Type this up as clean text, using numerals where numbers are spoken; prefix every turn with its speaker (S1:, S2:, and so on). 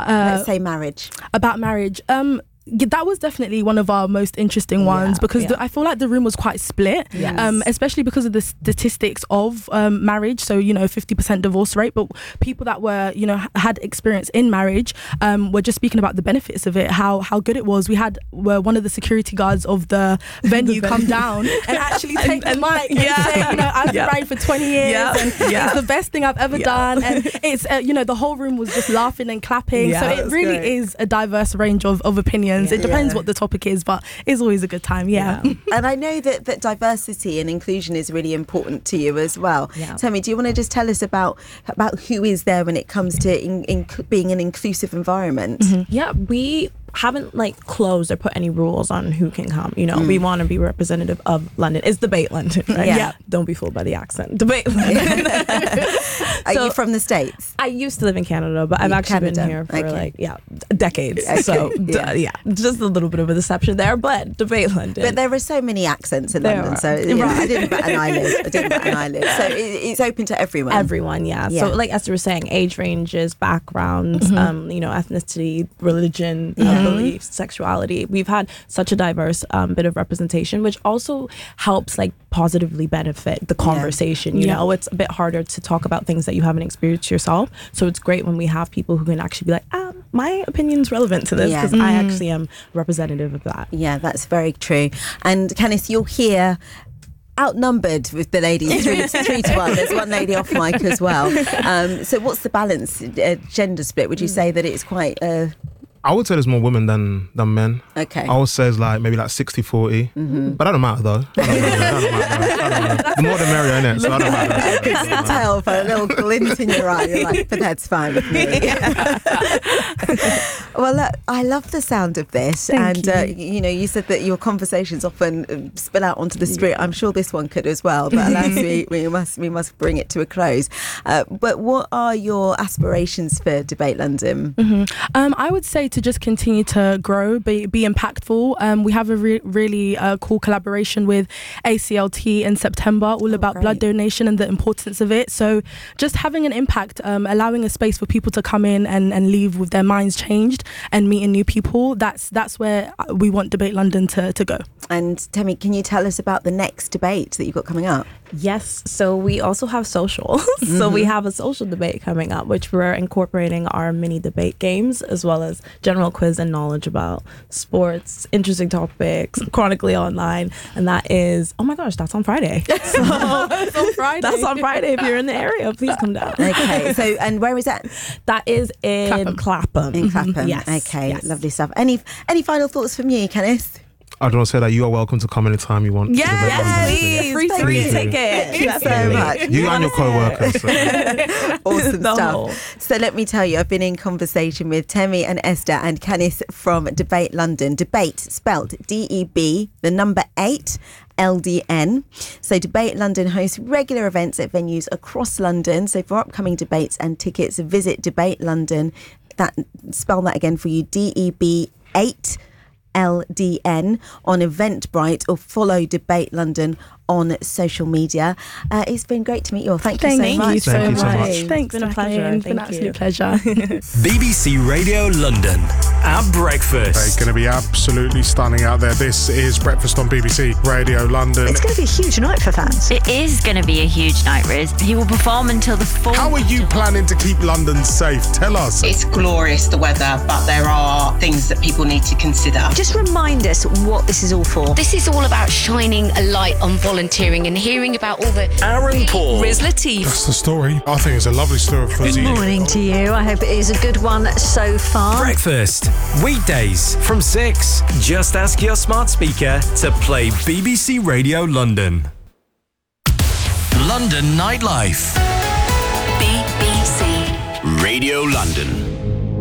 S1: Let's say marriage.
S2: About marriage. That was definitely one of our most interesting ones because I feel like the room was quite split, especially because of the statistics of marriage. So, 50% divorce rate, but people that were, had experience in marriage were just speaking about the benefits of it, how good it was. We had one of the security guards of the venue come down and actually take the mic and say, I've been married for 20 years and it's the best thing I've ever done. And it's, the whole room was just laughing and clapping. So it really is a diverse range of opinions. It depends what the topic is, but it's always a good time.
S1: And I know that diversity and inclusion is really important to you as well. Temi, do you want to just tell us about who is there when it comes to being an inclusive environment?
S3: We haven't closed or put any rules on who can come. We want to be representative of London. It's Debate London, right? Don't be fooled by the accent. Debate London.
S1: Are you from the States?
S3: I used to live in Canada, but I've actually been here for decades. Okay. So just a little bit of a deception there, but Debate London.
S1: But there are so many accents in London, so I didn't bat an eyelid. So it's open to everyone.
S3: Everyone, So like Esther was saying, age ranges, backgrounds, ethnicity, religion, beliefs, sexuality. We've had such a diverse bit of representation, which also helps positively benefit the conversation. You know, it's a bit harder to talk about things that you haven't experienced yourself. So it's great when we have people who can actually be like, my opinion's relevant to this because I actually am representative of that. Yeah,
S1: that's very true. And Kenneth, you're here outnumbered with the ladies 3 to 1. There's one lady off mic as well. So what's the balance, gender split? Would you say that it's quite...
S4: I would say there's more women than men.
S1: Okay.
S4: I would say it's maybe 60-40. But that don't matter though. I don't know. The more the merrier, innit? So I don't matter.
S1: I can tell by a little glint in your eye. You're like, but that's fine with me. Well, look, I love the sound of this.
S2: Thank
S1: you. You said that your conversations often spill out onto the street. I'm sure this one could as well. But alas, we must bring it to a close. But what are your aspirations for Debate London?
S2: I would say to just continue to grow, be impactful. We have a really cool collaboration with ACLT in September, all about blood donation and the importance of it. So just having an impact, allowing a space for people to come in and leave with their minds changed and meeting new people. That's where we want Debate London to go.
S1: And Temi, can you tell us about the next debate that you've got coming up?
S3: Yes, so we also have social. So we have a social debate coming up, which we're incorporating our mini debate games as well as general quiz and knowledge about sports, interesting topics, chronically online. And that is, oh my gosh, that's on Friday. So
S2: that's on Friday.
S3: That's on Friday. If you're in the area, please come down.
S1: Okay, so and where is that?
S3: That is in Clapham.
S1: In Clapham.
S3: Yes.
S1: Okay,
S3: yes.
S1: Lovely stuff. Any final thoughts from you, Kenneth?
S4: I don't want to say that you are welcome to come anytime you want.
S3: Yes, please. Free ticket.
S1: Thank you so much.
S4: You and your co-workers. So.
S1: Awesome stuff. So let me tell you, I've been in conversation with Temi and Esther and Kenneth from Debate London. Debate spelt DEB, the number 8. LDN. So Debate London hosts regular events at venues across London. So for upcoming debates and tickets, visit Debate London. Spell that again for you, DEB 8 LDN on Eventbrite, or follow Debate London on social media. It's been great to meet you all. Thank you so much.
S4: Thank you so much.
S2: Thanks,
S3: it's been a pleasure.
S2: It's been an absolute pleasure.
S5: BBC Radio London at breakfast.
S6: It's going to be absolutely stunning out there. This is Breakfast on BBC Radio London.
S7: It's going to be a huge night for fans.
S8: It is going to be a huge night, Riz. He will perform until the 4th.
S6: How are you planning to keep London safe? Tell us.
S9: It's glorious, the weather, but there are things that people need to consider.
S7: Just remind us what this is all for.
S8: This is all about shining a light on volunteering and hearing about all the...
S5: Aaron Paul.
S8: Riz Latif.
S6: That's the story. I think it's a lovely story for
S7: Good morning to you. I hope it is a good one so far.
S5: Breakfast. Weekdays from 6. Just ask your smart speaker to play BBC Radio London. London Nightlife.
S8: BBC
S5: Radio London.